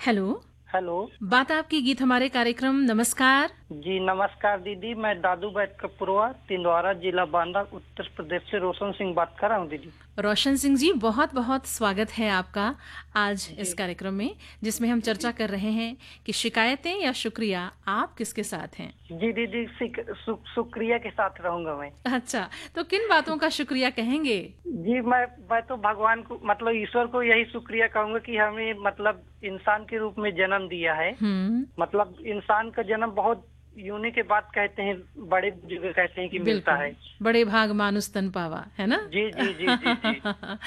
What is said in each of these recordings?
Hello. Hello. बात आपकी गीत हमारे कार्यक्रम। नमस्कार। जी नमस्कार दीदी, मैं दादू बैठ कपुरवा तिंदवारा जिला बांदा उत्तर प्रदेश से रोशन सिंह बात कर रहा हूँ दीदी। रोशन सिंह जी, बहुत बहुत स्वागत है आपका आज इस जी कार्यक्रम में, जिसमें हम चर्चा जी कर रहे हैं कि शिकायतें या शुक्रिया, आप किसके साथ हैं। जी दीदी, शुक्रिया के साथ रहूंगा मैं। अच्छा, तो किन बातों का शुक्रिया कहेंगे। जी मैं तो भगवान को मतलब ईश्वर को यही शुक्रिया कहूंगा कि हमें मतलब इंसान के रूप में जन्म दिया है। हम्म। मतलब इंसान का जन्म बहुत यूनि के बाद कहते हैं, बड़े बुजुर्ग कहते हैं कि मिलता बिल्कुल। है। बड़े भाग मानुस तन पावा, है ना। जी जी जी जी जी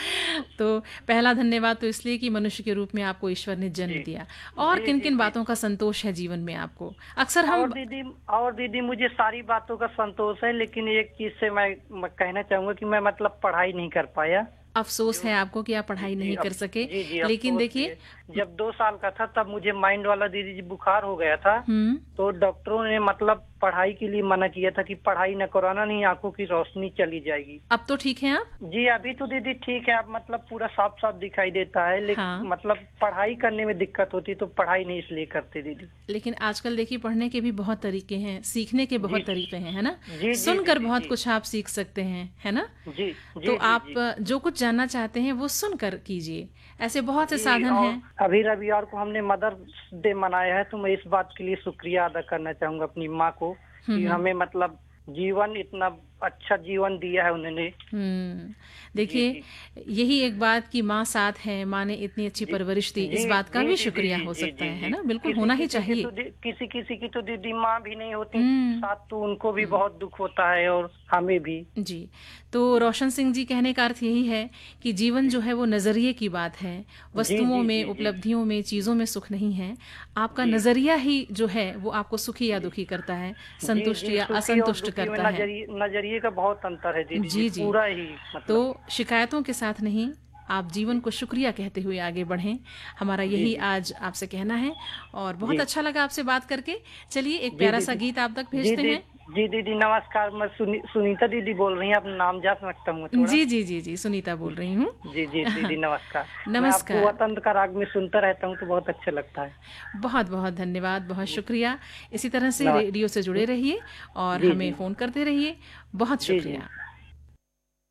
तो पहला धन्यवाद तो इसलिए कि मनुष्य के रूप में आपको ईश्वर ने जन्म जी दिया। और जी किन जी किन जी। बातों का संतोष है जीवन में आपको। अक्सर हम। और दीदी और दीदी मुझे सारी बातों का संतोष है, लेकिन एक चीज से मैं कहना चाहूंगा कि मैं मतलब पढ़ाई नहीं कर पाया। अफसोस जो है आपको कि आप जी पढ़ाई जी नहीं कर सके। जी जी, लेकिन अफसोस भी देखिए। है। जब 2 साल का था तब मुझे माइंड वाला दीदी जी बुखार हो गया था। हम्म। तो डॉक्टरों ने मतलब पढ़ाई के लिए मना किया था कि पढ़ाई न कराना, नहीं आंखों की रोशनी चली जाएगी। अब तो ठीक है आप। जी अभी तो दीदी ठीक है, अब मतलब पूरा साफ साफ दिखाई देता है, हाँ। लेकिन मतलब पढ़ाई करने में दिक्कत होती, तो पढ़ाई नहीं इसलिए करते दीदी। लेकिन आजकल देखिए, पढ़ने के भी बहुत तरीके हैं, सीखने के जी बहुत तरीके हैं, है ना। जी जी सुनकर दीदी बहुत जी कुछ आप सीख सकते हैं, है ना। जी तो जी जी आप जी जो कुछ जानना चाहते हैं वो सुनकर कीजिए। ऐसे बहुत से जी। साधन और हैं। अभी रविवार को हमने मदर्स डे मनाया है, तो मैं इस बात के लिए शुक्रिया अदा करना चाहूंगा अपनी माँ को कि हम्म। हमें मतलब जीवन इतना अच्छा जीवन दिया है उन्होंने। हम्म। जी देखिए, जी यही एक बात कि माँ साथ है, माँ ने इतनी अच्छी जी परवरिश दी, इस जी बात का जी भी दीदी शुक्रिया जी हो जी सकता जी है जी। ना। बिल्कुल किसी होना ही किसी की चाहिए। तो किसी किसी की तो दीदी माँ भी नहीं होती हम्म। साथ, तो उनको भी बहुत दुख होता है और हमें भी। जी। तो जी रोशन सिंह जी, कहने का अर्थ यही है कि जीवन जो है वो नज़रिए की बात है। जी वस्तुओं जी में, जी जी उपलब्धियों में, चीज़ों में सुख नहीं है। आपका जी नज़रिया ही जो है वो आपको सुखी या जी दुखी करता है, जी संतुष्ट जी। या सुखी और असंतुष्ट दुखी में करता है। नजरिए का बहुत अंतर है दीदी जी, जी जी। पूरा ही तो मतलब। शिकायतों के साथ नहीं, आप जीवन को शुक्रिया कहते हुए आगे बढ़ें। हमारा जी यही जी आज आपसे कहना है। और बहुत जी अच्छा लगा आपसे बात करके। चलिए, एक जी प्यारा सा दीदी गीत आप तक जी भेजते दी हैं। जी दीदी नमस्कार, मैं सुनीता दीदी बोल रही हैं, अपना नाम जान सकता हूँ थोड़ा। जी जी जी जी, सुनीता बोल रही हूँ। जी जी दीदी नमस्कार। मैं आपको नमस्कार। वतन का राग में सुनता रहता हूँ तो बहुत अच्छा लगता है। बहुत बहुत धन्यवाद, बहुत जी शुक्रिया। इसी तरह से रेडियो से जुड़े नमस्कार। रहिए और जी हमें जी फ़ोन करते रहिए। बहुत जी जी शुक्रिया।